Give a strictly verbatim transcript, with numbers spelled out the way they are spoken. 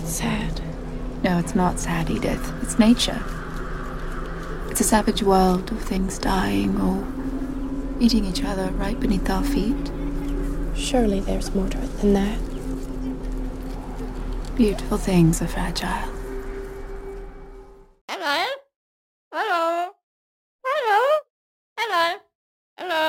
That's sad. No, it's not sad, Edith. It's nature. It's a savage world of things dying or eating each other right beneath our feet. Surely there's more to it than that. Beautiful things are fragile.